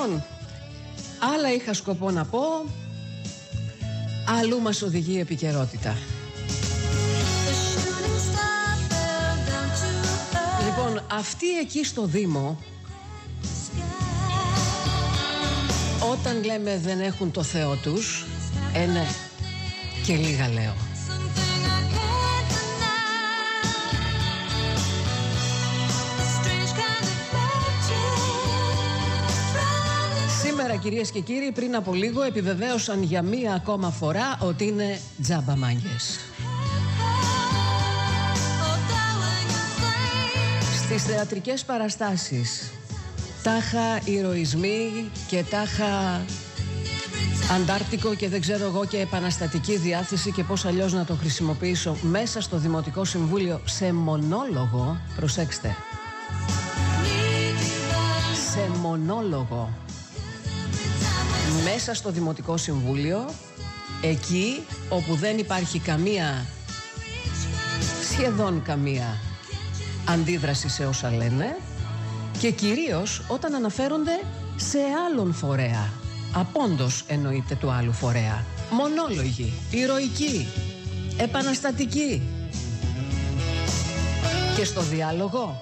Λοιπόν, άλλα είχα σκοπό να πω, αλλού μας οδηγεί η επικαιρότητα. Λοιπόν, αυτοί εκεί στο Δήμο, όταν λέμε δεν έχουν το Θεό τους, ναι, και λίγα λέω. Σήμερα, κυρίες και κύριοι, πριν από λίγο επιβεβαίωσαν για μία ακόμα φορά ότι είναι τζαμπαμάγες. Στις θεατρικές παραστάσεις, τάχα ηρωισμοί και τάχα αντάρτικο και δεν ξέρω εγώ και επαναστατική διάθεση και πώς αλλιώς να το χρησιμοποιήσω μέσα στο Δημοτικό Συμβούλιο σε μονόλογο, προσέξτε, σε μονόλογο μέσα στο Δημοτικό Συμβούλιο, εκεί όπου δεν υπάρχει σχεδόν καμία αντίδραση σε όσα λένε και κυρίως όταν αναφέρονται σε άλλον φορέα, απόντος εννοείται του άλλου φορέα, μονόλογοι, ηρωικοί, επαναστατικοί. Και στο διάλογο,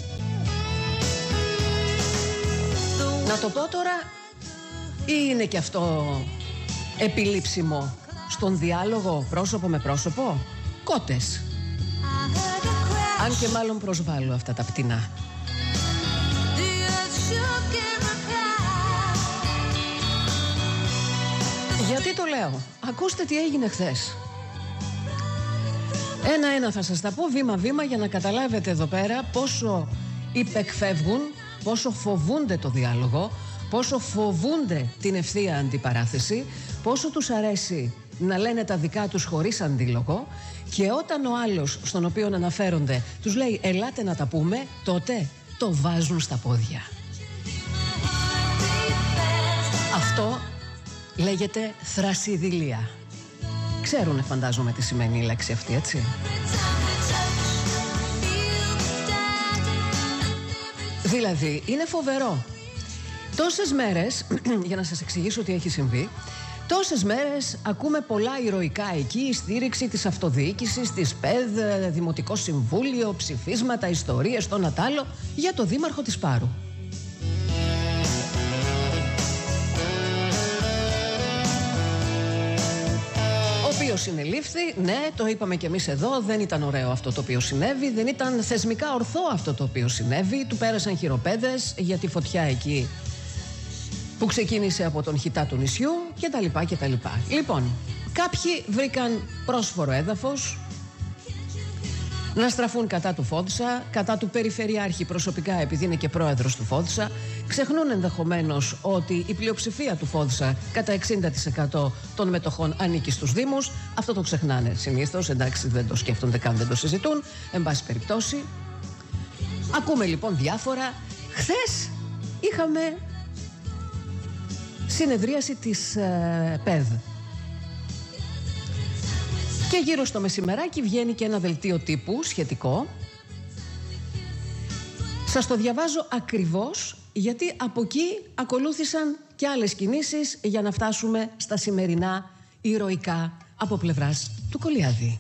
να το πω τώρα, ή είναι και αυτό επιλήψιμο στον διάλογο πρόσωπο με πρόσωπο? Κότες. Αν και μάλλον προσβάλλω αυτά τα πτηνά. Γιατί το λέω? Ακούστε τι έγινε χθες. Ένα-ένα θα σας τα πω βήμα-βήμα για να καταλάβετε εδώ πέρα πόσο υπεκφεύγουν, πόσο φοβούνται το διάλογο, πόσο φοβούνται την ευθεία αντιπαράθεση, πόσο τους αρέσει να λένε τα δικά τους χωρίς αντίλογο και όταν ο άλλος στον οποίο αναφέρονται τους λέει ελάτε να τα πούμε, τότε το βάζουν στα πόδια. Αυτό λέγεται θρασιδηλία. Ξέρουνε φαντάζομαι τι σημαίνει η λέξη αυτή, έτσι? Δηλαδή είναι φοβερό. Τόσες μέρες, για να σας εξηγήσω τι έχει συμβεί, τόσες μέρες ακούμε πολλά ηρωικά εκεί, η στήριξη της αυτοδιοίκησης, της ΠΕΔ, Δημοτικό Συμβούλιο, ψηφίσματα, ιστορίες, το Νατάλο, για το δήμαρχο της Πάρου. Ο οποίος συνελήφθη, ναι, το είπαμε κι εμείς εδώ, δεν ήταν ωραίο αυτό το οποίο συνέβη, δεν ήταν θεσμικά ορθό αυτό το οποίο συνέβη, του πέρασαν χειροπέδες για τη φωτιά εκεί που ξεκίνησε από τον χιτά του νησιού κτλ. Λοιπόν, κάποιοι βρήκαν πρόσφορο έδαφος να στραφούν κατά του Φόντσα, κατά του Περιφερειάρχη προσωπικά επειδή είναι και πρόεδρος του Φόντσα. Ξεχνούν ενδεχομένως ότι η πλειοψηφία του Φόντσα κατά 60% των μετοχών ανήκει στους Δήμους. Αυτό το ξεχνάνε συνήθως, εντάξει, δεν το σκέφτονται καν, δεν το συζητούν. Εν πάση περιπτώσει, ακούμε λοιπόν διάφορα. Χθες είχαμε συνεδρίαση της ΠΕΔ. Και γύρω στο μεσημεράκι βγαίνει και ένα δελτίο τύπου σχετικό. Σας το διαβάζω ακριβώς, γιατί από εκεί ακολούθησαν και άλλες κινήσεις για να φτάσουμε στα σημερινά ηρωικά από πλευράς του Κολιάδη.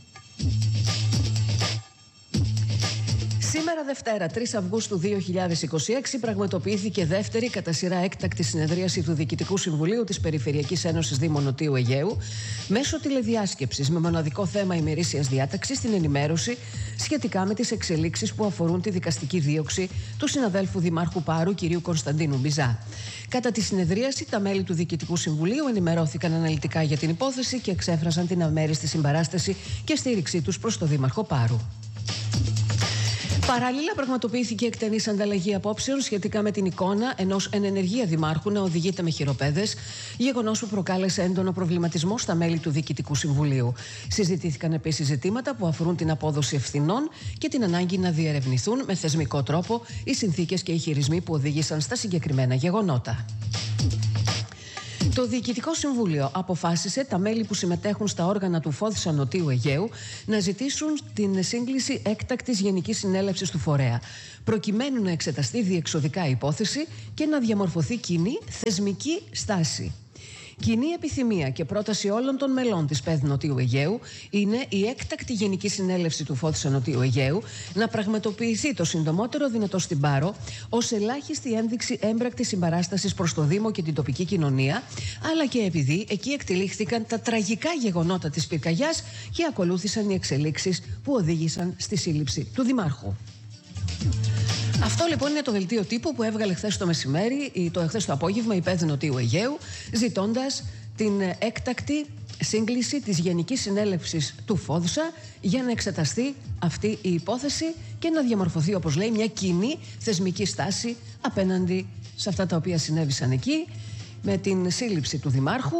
Σήμερα Δευτέρα, 3 Αυγούστου 2026, πραγματοποιήθηκε δεύτερη κατά σειρά έκτακτη συνεδρίαση του Διοικητικού Συμβουλίου της Περιφερειακής Ένωσης Δήμων Νοτίου Αιγαίου μέσω τηλεδιάσκεψης με μοναδικό θέμα ημερήσιας διάταξης την ενημέρωση σχετικά με τις εξελίξεις που αφορούν τη δικαστική δίωξη του συναδέλφου Δημάρχου Πάρου κ. Κωνσταντίνου Μπιζά. Κατά τη συνεδρίαση, τα μέλη του Διοικητικού Συμβουλίου ενημερώθηκαν αναλυτικά για την υπόθεση και εξέφρασαν την αμέριστη συμπαράσταση και στήριξή τους προς τον Δήμαρχο Πάρου. Παράλληλα, πραγματοποιήθηκε εκτενής ανταλλαγή απόψεων σχετικά με την εικόνα ενός εν ενεργεία δημάρχου να οδηγείται με χειροπέδες, γεγονός που προκάλεσε έντονο προβληματισμό στα μέλη του Διοικητικού Συμβουλίου. Συζητήθηκαν επίσης ζητήματα που αφορούν την απόδοση ευθυνών και την ανάγκη να διερευνηθούν με θεσμικό τρόπο οι συνθήκες και οι χειρισμοί που οδήγησαν στα συγκεκριμένα γεγονότα. Το Διοικητικό Συμβούλιο αποφάσισε τα μέλη που συμμετέχουν στα όργανα του Φόδισα Νοτίου Αιγαίου να ζητήσουν την σύγκληση έκτακτης Γενικής Συνέλευσης του φορέα, προκειμένου να εξεταστεί διεξοδικά η υπόθεση και να διαμορφωθεί κοινή θεσμική στάση. Κοινή επιθυμία και πρόταση όλων των μελών της ΠΕΔ Νοτίου Αιγαίου είναι η έκτακτη Γενική Συνέλευση του Φόδισα Νοτίου Αιγαίου να πραγματοποιηθεί το συντομότερο δυνατό στην Πάρο ως ελάχιστη ένδειξη έμπρακτης συμπαράστασης προς το Δήμο και την τοπική κοινωνία, αλλά και επειδή εκεί εκτελήχθηκαν τα τραγικά γεγονότα της πυρκαγιάς και ακολούθησαν οι εξελίξεις που οδήγησαν στη σύλληψη του Δημάρχου. Αυτό λοιπόν είναι το δελτίο τύπου που έβγαλε χθες το μεσημέρι ή χθες το απόγευμα η ΠΕΔ Νοτίου Αιγαίου, ζητώντας την έκτακτη σύγκληση της Γενικής Συνέλευσης του Φόδισα για να εξεταστεί αυτή η υπόθεση και να διαμορφωθεί, όπως λέει, μια κοινή θεσμική στάση απέναντι σε αυτά τα οποία συνέβησαν εκεί, με την σύλληψη του Δημάρχου.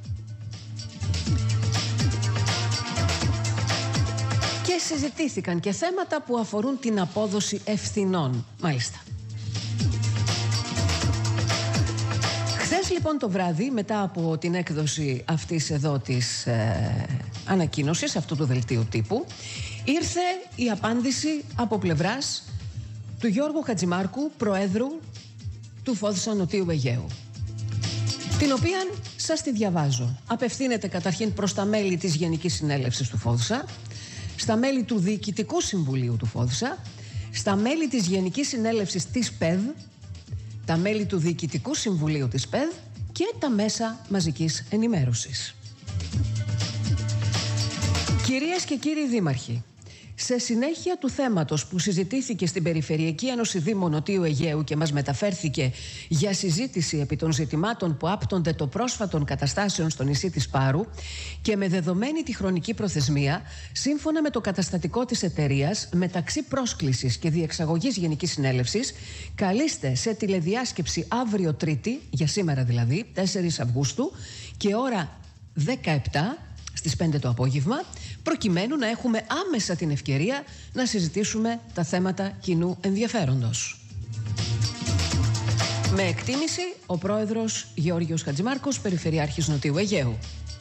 Και συζητήθηκαν και θέματα που αφορούν την απόδοση ευθυνών, μάλιστα. Χθες λοιπόν το βράδυ, μετά από την έκδοση αυτής εδώ της ανακοίνωσης, αυτού του δελτίου τύπου, ήρθε η απάντηση από πλευράς του Γιώργου Χατζημάρκου, Προέδρου του Φόδισα Νοτίου Αιγαίου, την οποία σας τη διαβάζω. Απευθύνεται καταρχήν προς τα μέλη της Γενικής Συνέλευσης του Φόδισα, στα μέλη του Διοικητικού Συμβουλίου του Φόδισα, στα μέλη της Γενικής Συνέλευσης της ΠΕΔ, τα μέλη του Διοικητικού Συμβουλίου της ΠΕΔ και τα μέσα μαζικής ενημέρωσης. Κυρίες και κύριοι δήμαρχοι, σε συνέχεια του θέματος που συζητήθηκε στην Περιφερειακή Ένωση Δήμων Νοτίου Αιγαίου και μας μεταφέρθηκε για συζήτηση επί των ζητημάτων που άπτονται των πρόσφατων καταστάσεων στο νησί της Πάρου και με δεδομένη τη χρονική προθεσμία, σύμφωνα με το καταστατικό της εταιρείας, μεταξύ πρόσκλησης και διεξαγωγής Γενικής Συνέλευσης, καλείστε σε τηλεδιάσκεψη αύριο Τρίτη, για σήμερα δηλαδή, 4 Αυγούστου και ώρα 17, στις 5 το απόγευμα, προκειμένου να έχουμε άμεσα την ευκαιρία να συζητήσουμε τα θέματα κοινού ενδιαφέροντος. Με εκτίμηση, ο πρόεδρος Γεώργιος Χατζημάρκος, Περιφερειάρχης Νοτίου Αιγαίου.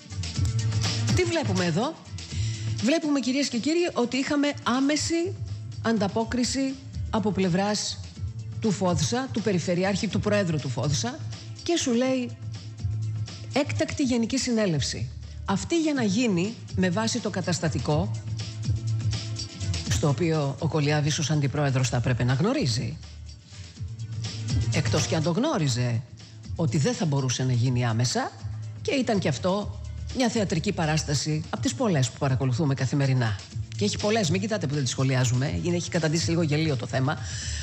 Τι βλέπουμε εδώ? Βλέπουμε, κυρίες και κύριοι, ότι είχαμε άμεση ανταπόκριση από πλευράς του Φόδισα, του Περιφερειάρχη, του Προέδρου του Φόδισα, και σου λέει έκτακτη Γενική Συνέλευση. Αυτή για να γίνει με βάση το καταστατικό, στο οποίο ο Κολιάβης ως αντιπρόεδρος θα έπρεπε να γνωρίζει, εκτός και αν το γνώριζε, ότι δεν θα μπορούσε να γίνει άμεσα, και ήταν και αυτό μια θεατρική παράσταση από τις πολλές που παρακολουθούμε καθημερινά. Και έχει πολλές, μην κοιτάτε που δεν τις σχολιάζουμε, έχει καταντήσει λίγο γελίο το θέμα.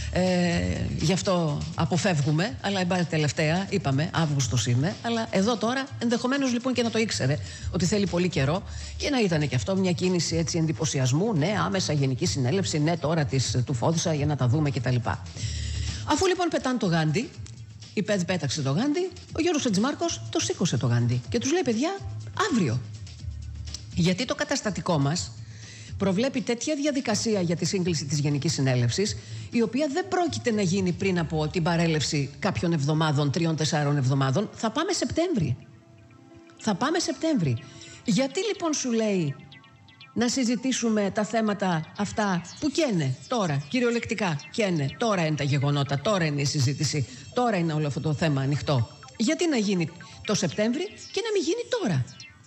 Γι' αυτό αποφεύγουμε, αλλά τελευταία είπαμε, Αύγουστος είναι, αλλά εδώ τώρα ενδεχομένως λοιπόν και να το ήξερε ότι θέλει πολύ καιρό και να ήταν και αυτό μια κίνηση έτσι εντυπωσιασμού, ναι, άμεσα Γενική Συνέλευση, ναι, τώρα του Φόδισα για να τα δούμε κτλ. Αφού λοιπόν πετάνε το γάντι, η ΠΕΔ πέταξε το γάντι, ο Γιώργος Χατζημάρκος το σήκωσε το γάντι και τους λέει, παιδιά, αύριο. Γιατί το καταστατικό μας προβλέπει τέτοια διαδικασία για τη σύγκληση της Γενικής Συνέλευσης, η οποία δεν πρόκειται να γίνει πριν από την παρέλευση κάποιων εβδομάδων, 3-4 εβδομάδων. Θα πάμε Σεπτέμβρη. Θα πάμε Σεπτέμβρη. Γιατί λοιπόν σου λέει να συζητήσουμε τα θέματα αυτά που καίνε τώρα, κυριολεκτικά καίνε, τώρα είναι τα γεγονότα, τώρα είναι η συζήτηση, τώρα είναι όλο αυτό το θέμα ανοιχτό. Γιατί να γίνει το Σεπτέμβρη και να μην γίνει τώρα?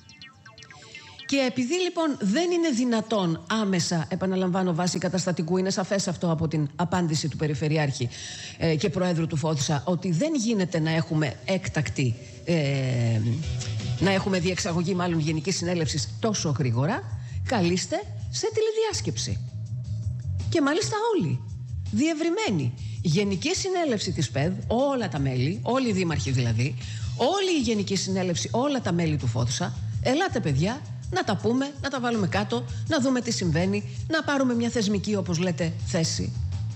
Και επειδή λοιπόν δεν είναι δυνατόν άμεσα, επαναλαμβάνω, βάσει καταστατικού, είναι σαφές αυτό από την απάντηση του Περιφερειάρχη και Προέδρου του Φόδισα, ότι δεν γίνεται να έχουμε έκτακτη, να έχουμε διεξαγωγή μάλλον Γενικής Συνέλευσης τόσο γρήγορα, καλείστε σε τηλεδιάσκεψη. Και μάλιστα όλοι, διευρυμένη. Γενική Συνέλευση της ΠΕΔ, όλα τα μέλη, όλοι οι δήμαρχοι δηλαδή, όλη η Γενική Συνέλευση, όλα τα μέλη του Φόδισα, ελάτε παιδιά, να τα πούμε, να τα βάλουμε κάτω, να δούμε τι συμβαίνει, να πάρουμε μια θεσμική, όπως λέτε, θέση.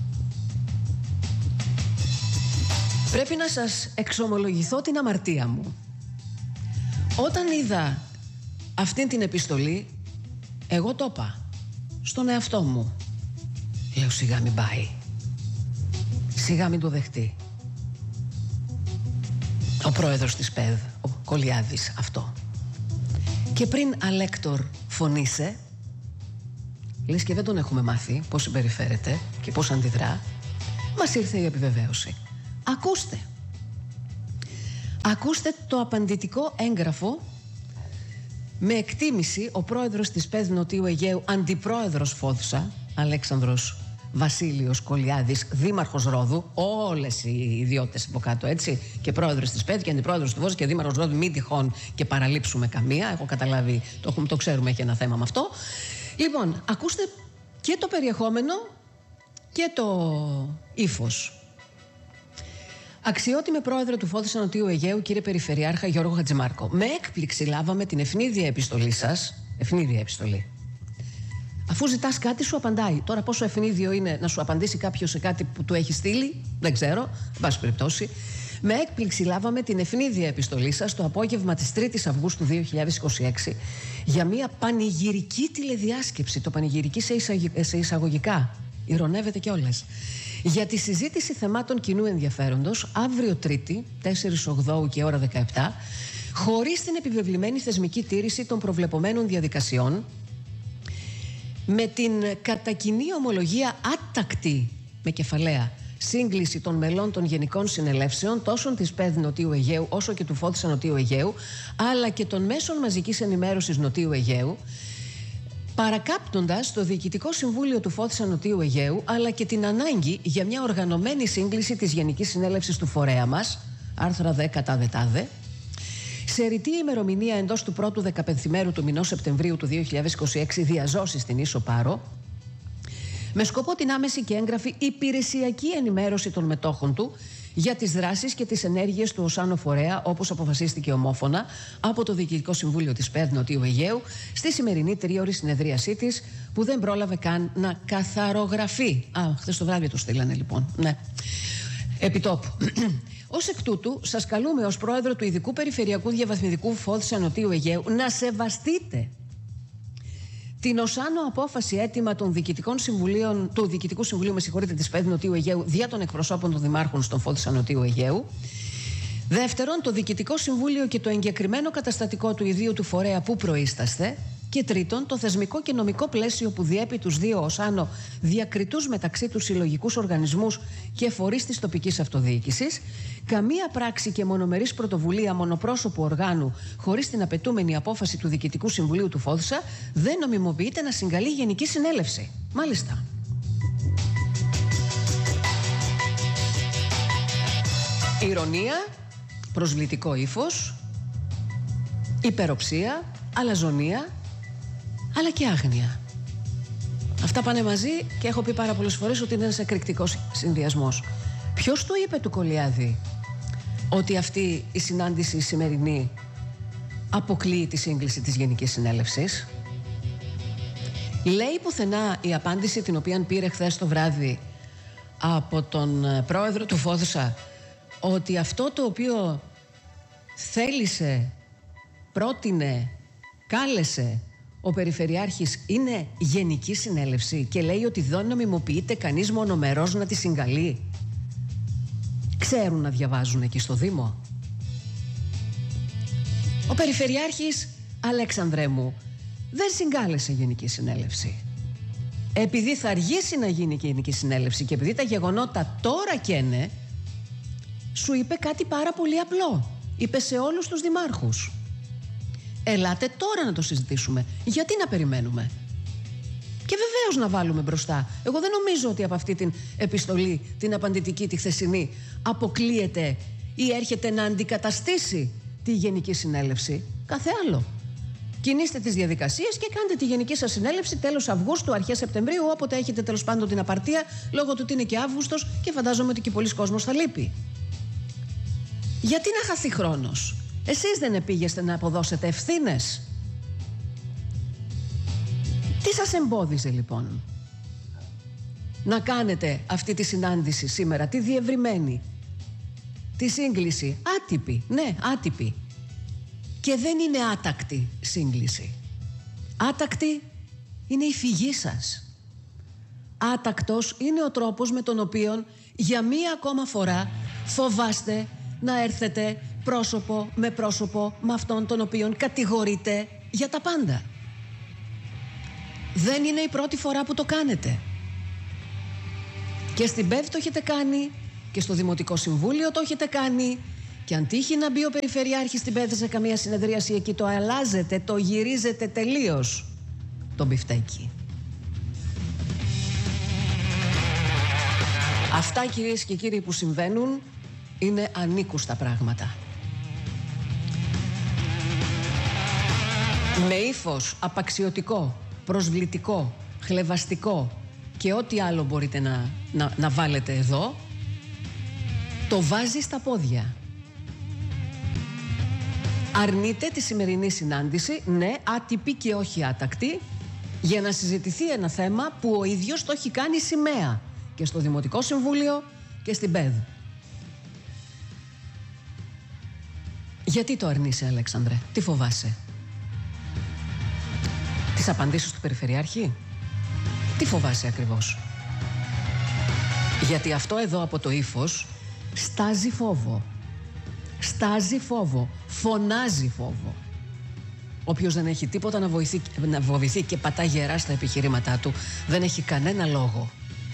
Πρέπει να σας εξομολογηθώ την αμαρτία μου. Όταν είδα αυτήν την επιστολή, εγώ το είπα στον εαυτό μου. Λέω, σιγά μην πάει. Σιγά μην το δεχτεί. Ο πρόεδρος της ΠΕΔ, ο Κολιάδης αυτό. Και πριν Αλέκτορ φωνήσε, λες και δεν τον έχουμε μάθει πώς συμπεριφέρεται και πώς αντιδρά, μας ήρθε η επιβεβαίωση. Ακούστε το απαντητικό έγγραφο με εκτίμηση ο πρόεδρος της ΠΕΔ Νοτιού Αιγαίου, αντιπρόεδρος Φόθουσα, Αλέξανδρος Βασίλειος Κολιάδης, δήμαρχος Ρόδου, όλες οι ιδιότητες από κάτω, έτσι, και πρόεδρος της ΠΕΔ και αντιπρόεδρος του Φόθουσα και δήμαρχος Ρόδου, μην τυχόν και παραλείψουμε καμία. Έχω καταλάβει, το ξέρουμε, έχει ένα θέμα με αυτό. Λοιπόν, ακούστε και το περιεχόμενο και το ύφος. Αξιότιμε πρόεδρε του Φόθουσα Νοτιού Αιγαίου, κύριε Περιφερειάρχα Γιώργο Χατζημάρκο, με έκπληξη λάβαμε την ευνίδια επιστολή σας. Ευνίδια επιστολή. Αφού ζητάς κάτι, σου απαντάει. Τώρα, πόσο ευνίδιο είναι να σου απαντήσει κάποιος σε κάτι που του έχει στείλει, δεν ξέρω. Εν πάση περιπτώσει, με έκπληξη λάβαμε την ευνίδια επιστολή σας το απόγευμα της 3ης Αυγούστου 2026 για μια πανηγυρική τηλεδιάσκεψη. Το πανηγυρική σε εισαγωγικά. Ηρωνεύεται κιόλας. Για τη συζήτηση θεμάτων κοινού ενδιαφέροντος, αύριο Τρίτη, 4 Οκτώου και ώρα 17, χωρίς την επιβεβλημένη θεσμική τήρηση των προβλεπωμένων διαδικασιών, με την κατά κοινή ομολογία άτακτη, με κεφαλαία, σύγκληση των μελών των Γενικών Συνελεύσεων τόσο της ΠΕΔ Νοτιού Αιγαίου όσο και του Φόθουσα Νοτιού Αιγαίου, αλλά και των μέσων μαζικής ενημέρωσης Νοτιού Αιγαίου, παρακάπτοντας το Διοικητικό Συμβούλιο του Φόθουσα Νοτιού Αιγαίου, αλλά και την ανάγκη για μια οργανωμένη σύγκληση της Γενικής Συνέλευσης του φορέα μας, άρθρα 10 τάδε, σε ρητή ημερομηνία εντός του πρώτου 15 του μηνός Σεπτεμβρίου του 2026 διαζώσει στην Ίσο Πάρο, με σκοπό την άμεση και έγγραφη υπηρεσιακή ενημέρωση των μετόχων του για τις δράσεις και τις ενέργειες του ΟΣΑΝΟ φορέα, όπως αποφασίστηκε ομόφωνα από το Διοικητικό Συμβούλιο της ΠΕΔ Νοτιού Αιγαίου στη σημερινή τριώρη συνεδρίασή της, που δεν πρόλαβε καν να καθαρογραφεί. Χθες το βράδυ το στείλανε λοιπόν. Ναι. Επιτόπου. Ως εκ τούτου, σας καλούμε ως πρόεδρο του Ειδικού Περιφερειακού Διαβαθμιδικού Φόθουσα Νοτιού Αιγαίου να σεβαστείτε την ΟΣΑΝΟ απόφαση αίτημα των του Διοικητικού Συμβουλίου της ΠΕΔ Νοτιού Αιγαίου δια των εκπροσώπων των δημάρχων στον Φόθουσα Νοτιού Αιγαίου. Δεύτερον, το Διοικητικό Συμβούλιο και το εγκεκριμένο καταστατικό του ιδίου του φορέα που προείσταστε. Και τρίτον, το θεσμικό και νομικό πλαίσιο που διέπει τους δύο ΟΣΑΝΟ διακριτούς μεταξύ τους συλλογικούς οργανισμούς και φορείς της τοπικής αυτοδιοίκησης, καμία πράξη και μονομερής πρωτοβουλία μονοπρόσωπου οργάνου χωρίς την απαιτούμενη απόφαση του Διοικητικού Συμβουλίου του Φόθουσα δεν νομιμοποιείται να συγκαλεί Γενική Συνέλευση. Μάλιστα. Ηρωνία, προσβλητικό ύφος, υπεροψία, αλαζονία, αλλά και άγνοια. Αυτά πάνε μαζί και έχω πει πάρα πολλές φορές ότι είναι ένας εκρηκτικός συνδυασμός. Ποιος του είπε του Κολιάδη ότι αυτή η συνάντηση σημερινή αποκλείει τη σύγκληση της Γενικής Συνέλευσης? Λέει πουθενά η απάντηση την οποία πήρε χθες το βράδυ από τον πρόεδρο του Φόθουσα ότι αυτό το οποίο θέλησε, πρότεινε, κάλεσε ο Περιφερειάρχης είναι Γενική Συνέλευση και λέει ότι δεν νομιμοποιείται κανείς μονομερός να τη συγκαλεί? Ξέρουν να διαβάζουν εκεί στο Δήμο? Ο Περιφερειάρχης, Αλέξανδρέ μου, δεν συγκάλεσε Γενική Συνέλευση. Επειδή θα αργήσει να γίνει και Γενική Συνέλευση και επειδή τα γεγονότα τώρα καίνε, σου είπε κάτι πάρα πολύ απλό. Είπε σε όλους τους δημάρχους: ελάτε τώρα να το συζητήσουμε. Γιατί να περιμένουμε? Και βεβαίως να βάλουμε μπροστά. Εγώ δεν νομίζω ότι από αυτή την επιστολή, την απαντητική, τη χθεσινή, αποκλείεται ή έρχεται να αντικαταστήσει τη Γενική Συνέλευση. Κάθε άλλο. Κινήστε τις διαδικασίες και κάντε τη Γενική σας Συνέλευση τέλος Αυγούστου, αρχές Σεπτεμβρίου, όποτε έχετε τέλος πάντων την απαρτία, λόγω του ότι είναι και Αύγουστος και φαντάζομαι ότι και πολλοί κόσμος θα λείπει. Γιατί να χαθεί χρόνος? Εσείς δεν επήγεστε να αποδώσετε ευθύνες? Τι σας εμπόδιζε λοιπόν να κάνετε αυτή τη συνάντηση σήμερα, τη διευρυμένη, τη σύγκληση, άτυπη, ναι, άτυπη, και δεν είναι άτακτη σύγκληση? Άτακτη είναι η φυγή σας. Άτακτος είναι ο τρόπος με τον οποίο για μία ακόμα φορά φοβάστε να έρθετε πρόσωπο με αυτόν τον οποίον κατηγορείτε για τα πάντα. Δεν είναι η πρώτη φορά που το κάνετε. Και στην ΠΕΔ το έχετε κάνει και στο Δημοτικό Συμβούλιο το έχετε κάνει. Και αν τύχει να μπει ο Περιφερειάρχης στην ΠΕΔ σε καμία συνεδρίαση, εκεί το αλλάζετε, το γυρίζετε τελείως το μπιφτέκι. Αυτά, κυρίες και κύριοι, που συμβαίνουν είναι ανήκουστα πράγματα. Με ύφος απαξιωτικό, προσβλητικό, χλευαστικό και ό,τι άλλο μπορείτε να βάλετε εδώ, το βάζει στα πόδια. Αρνείται τη σημερινή συνάντηση, ναι, άτυπη και όχι άτακτη, για να συζητηθεί ένα θέμα που ο ίδιος το έχει κάνει σημαία και στο Δημοτικό Συμβούλιο και στην ΠΕΔ. Γιατί το αρνείσαι, Αλέξανδρε? Τι φοβάσαι? Τις απαντήσεις του Περιφερειάρχη? Τι φοβάσαι ακριβώς? Γιατί αυτό εδώ από το ύφος στάζει φόβο. Στάζει φόβο. Φωνάζει φόβο. Όποιος δεν έχει τίποτα να βοηθεί και πατά γερά στα επιχειρήματά του, δεν έχει κανένα λόγο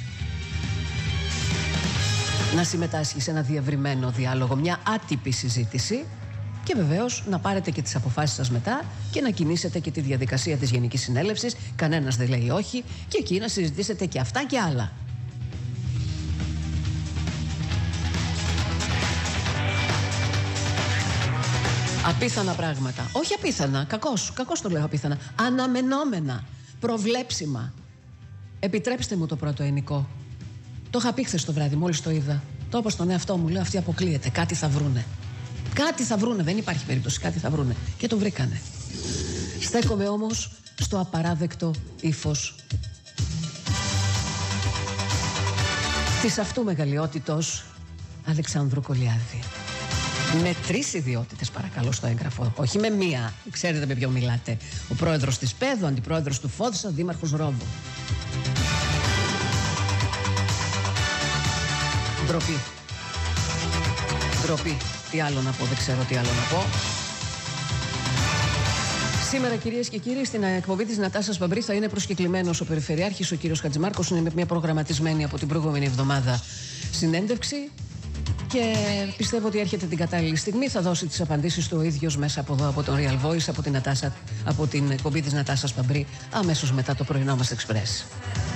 να συμμετάσχει σε ένα διευρυμένο διάλογο, μια άτυπη συζήτηση, και βεβαίως να πάρετε και τις αποφάσεις σας μετά και να κινήσετε και τη διαδικασία της Γενικής Συνέλευσης. Κανένας δεν λέει όχι, και εκεί να συζητήσετε και αυτά και άλλα. Απίθανα πράγματα. Όχι απίθανα, κακώς το λέω απίθανα. Αναμενόμενα, προβλέψιμα. Επιτρέψτε μου το πρώτο ενικό. Το είχα πει χθες το βράδυ, μόλις το είδα. Το είπα στον εαυτό μου, λέω αυτή αποκλείεται, κάτι θα βρούνε. Κάτι θα βρούνε, δεν υπάρχει περίπτωση, κάτι θα βρούνε. Και το βρήκανε. Στέκομαι όμως στο απαράδεκτο ύφος της αυτού μεγαλειότητος Αλεξάνδρου Κολιάδη. Με 3 ιδιότητες, παρακαλώ, στο έγγραφο. Όχι με μία. Ξέρετε με ποιον μιλάτε. Ο πρόεδρος της ΠΕΔ, ο αντιπρόεδρος του Φόδσα, ο δήμαρχος Ρόδου. Ντροπή. Ντροπή. Τι άλλο να πω, δεν ξέρω τι άλλο να πω. Σήμερα, κυρίες και κύριοι, στην εκπομπή της Νατάσας Παμπρή θα είναι προσκεκλημένος ο Περιφερειάρχης, ο κύριος Χατζημάρκος. Είναι μια προγραμματισμένη από την προηγούμενη εβδομάδα συνέντευξη. Και πιστεύω ότι έρχεται την κατάλληλη στιγμή. Θα δώσει τις απαντήσεις του ο ίδιος μέσα από εδώ, από τον Real Voice, από την εκπομπή της Νατάσας Παμπρή, αμέσως μετά το πρωινό μας Express.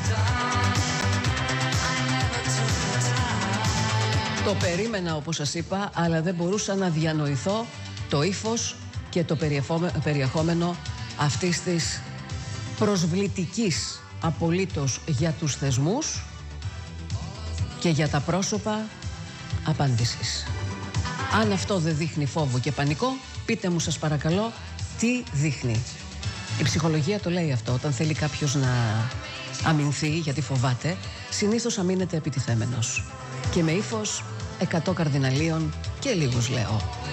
Το περίμενα, όπως σας είπα, αλλά δεν μπορούσα να διανοηθώ το ύφος και το περιεχόμενο αυτής της προσβλητικής απολύτως για τους θεσμούς και για τα πρόσωπα απάντησης. Αν αυτό δεν δείχνει φόβο και πανικό, πείτε μου, σας παρακαλώ, τι δείχνει. Η ψυχολογία το λέει αυτό. Όταν θέλει κάποιος να αμυνθεί γιατί φοβάται, συνήθως αμήνεται επιτιθέμενος. Και με ύφος 100 καρδιναλίων και λίγους λέω.